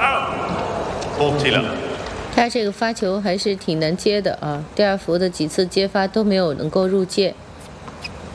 他这个发球还是挺难接的啊，第二伏的几次接发都没有能够入界。